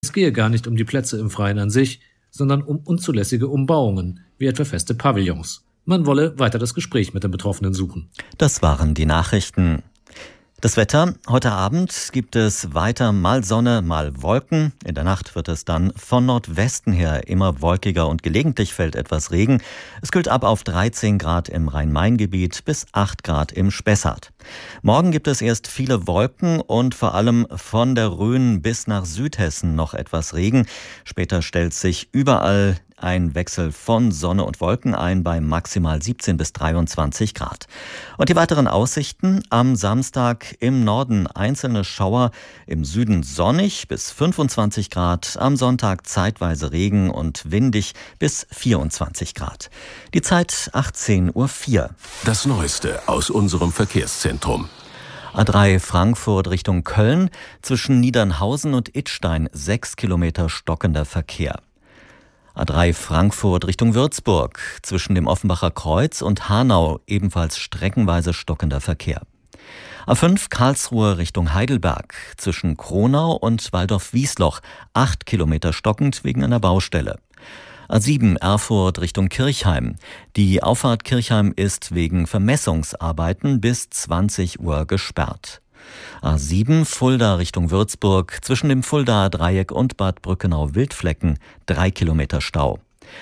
Es gehe gar nicht um die Plätze im Freien an sich, sondern um unzulässige Umbauungen, wie etwa feste Pavillons. Man wolle weiter das Gespräch mit den Betroffenen suchen. Das waren die Nachrichten. Das Wetter: Heute Abend gibt es weiter mal Sonne, mal Wolken. In der Nacht wird es dann von Nordwesten her immer wolkiger und gelegentlich fällt etwas Regen. Es kühlt ab auf 13 Grad im Rhein-Main-Gebiet bis 8 Grad im Spessart. Morgen gibt es erst viele Wolken und vor allem von der Rhön bis nach Südhessen noch etwas Regen. Später stellt sich überall ein Wechsel von Sonne und Wolken ein bei maximal 17 bis 23 Grad. Und die weiteren Aussichten: Am Samstag im Norden einzelne Schauer, im Süden sonnig bis 25 Grad, am Sonntag zeitweise Regen und windig bis 24 Grad. Die Zeit 18:04 Uhr. Das Neueste aus unserem Verkehrszentrum. A3 Frankfurt Richtung Köln, zwischen Niedernhausen und Idstein 6 Kilometer stockender Verkehr. A3 Frankfurt Richtung Würzburg, zwischen dem Offenbacher Kreuz und Hanau ebenfalls streckenweise stockender Verkehr. A5 Karlsruhe Richtung Heidelberg, zwischen Kronau und Waldorf-Wiesloch 8 Kilometer stockend wegen einer Baustelle. A7 Erfurt Richtung Kirchheim. Die Auffahrt Kirchheim ist wegen Vermessungsarbeiten bis 20 Uhr gesperrt. A7 Fulda Richtung Würzburg, zwischen dem Fuldaer Dreieck und Bad Brückenau-Wildflecken 3 Kilometer Stau.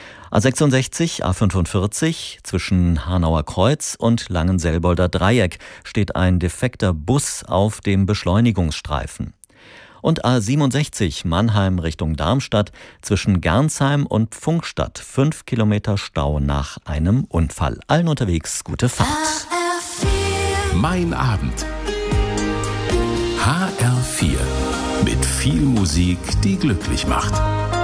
A66 A45 zwischen Hanauer Kreuz und Langenselbolder Dreieck steht ein defekter Bus auf dem Beschleunigungsstreifen. Und A67 Mannheim Richtung Darmstadt, zwischen Gernsheim und Pfungstadt 5 Kilometer Stau nach einem Unfall. Allen unterwegs gute Fahrt. Mein Abend. HR4 mit viel Musik, die glücklich macht.